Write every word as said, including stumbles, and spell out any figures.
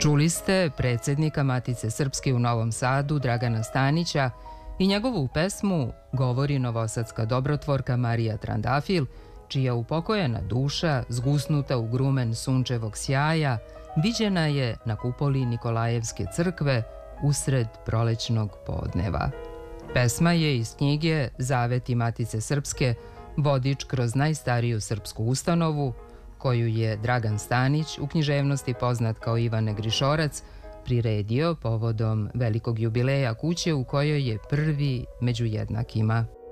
Čuli ste predsjednika Matice Srpske u Novom Sadu, Dragana Stanića, i njegovu pesmu govori novosadska dobrotvorka Marija Trandafil, čija upokojena duša, zgusnuta u grumen sunčevog sjaja, viđena je na kupoli Nikolajevske crkve usred prolećnog podneva. Pesma je iz knjige Zaveti Matice Srpske, vodič kroz najstariju srpsku ustanovu, koju je Dragan Stanić, u književnosti poznat kao Ivane Grišorac, priredio povodom velikog jubileja kuće u kojoj je prvi među jednakima.